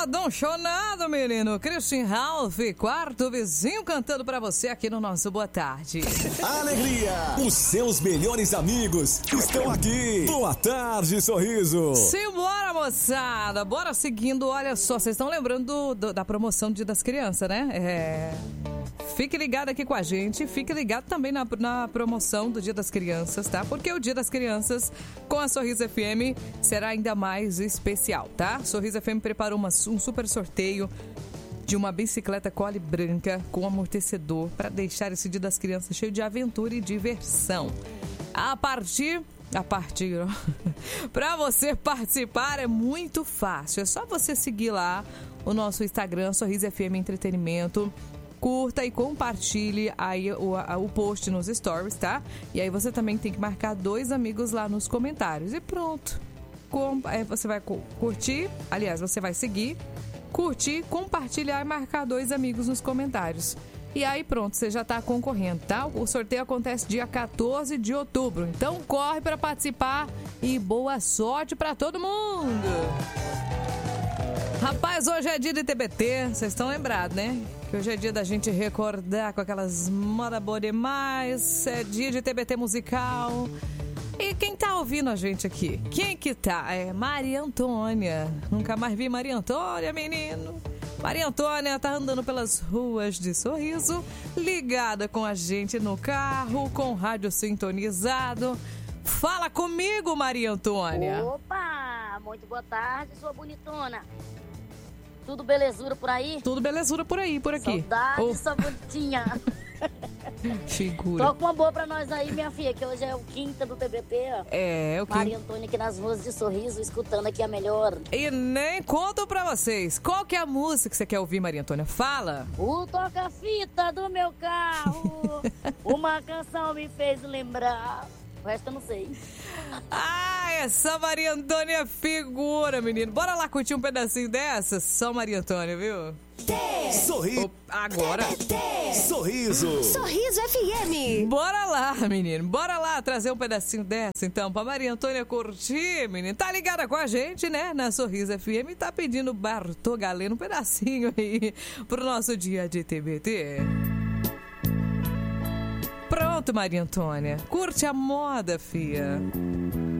Adonchonado, menino. Christian Ralph, quarto vizinho, cantando pra você aqui no nosso Boa Tarde. Alegria! Os seus melhores amigos estão aqui. Boa Tarde, Sorriso. Simbora, moçada. Bora seguindo. Olha só, vocês estão lembrando da promoção do Dia das Crianças, né? Fique ligado aqui com a gente, fique ligado também na promoção do Dia das Crianças, tá? Porque o Dia das Crianças com a Sorriso FM será ainda mais especial, tá? Sorriso FM preparou um super sorteio de uma bicicleta Cole branca com amortecedor para deixar esse Dia das Crianças cheio de aventura e diversão. Para você participar é muito fácil, é só você seguir lá o nosso Instagram, Sorriso FM Entretenimento. Curta e compartilhe aí o post nos stories, tá? E aí você também tem que marcar 2 amigos lá nos comentários. E pronto. Você vai curtir, aliás, você vai seguir, curtir, compartilhar e marcar 2 amigos nos comentários. E aí pronto, você já tá concorrendo, tá? O sorteio acontece dia 14 de outubro. Então corre para participar e boa sorte para todo mundo! Rapaz, hoje é dia de TBT, vocês estão lembrados, né? Que hoje é dia da gente recordar com aquelas moda boa demais, é dia de TBT musical. E quem tá ouvindo a gente aqui? Quem que tá? É Maria Antônia. Nunca mais vi Maria Antônia, menino. Maria Antônia tá andando pelas ruas de Sorriso, ligada com a gente no carro, com o rádio sintonizado. Fala comigo, Maria Antônia. Opa, muito boa tarde, sua bonitona. Tudo belezura por aí? Tudo belezura por aí, por aqui. Saudade, sua bonitinha. Figura. Toca uma boa pra nós aí, minha filha, que hoje é o quinta do TBT, ó. É, o quinta. Maria Antônia aqui nas ruas de Sorriso, escutando aqui a melhor. E nem conto pra vocês. Qual que é a música que você quer ouvir, Maria Antônia? Fala. O toca-fita do meu carro, uma canção me fez lembrar. O resto eu não sei. Ah, essa Maria Antônia é figura, menino. Bora lá curtir um pedacinho dessa? Só Maria Antônia, viu? Sorriso. Agora. Sorriso. Sorriso FM. Bora lá, menino. Bora lá trazer um pedacinho dessa, então, pra Maria Antônia curtir, menino. Tá ligada com a gente, né? Na Sorriso FM e tá pedindo Bartô Galeno um pedacinho aí pro nosso dia de TBT. Pronto, Maria Antônia. Curte a moda, fia.